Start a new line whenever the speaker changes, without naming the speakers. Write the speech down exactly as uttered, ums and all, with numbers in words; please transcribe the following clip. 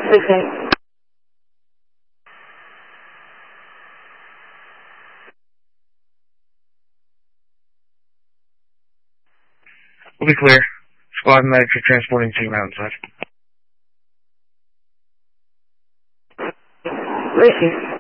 six eight.
We'll be clear. Squad and medics are transporting to Mountainside.
Racing.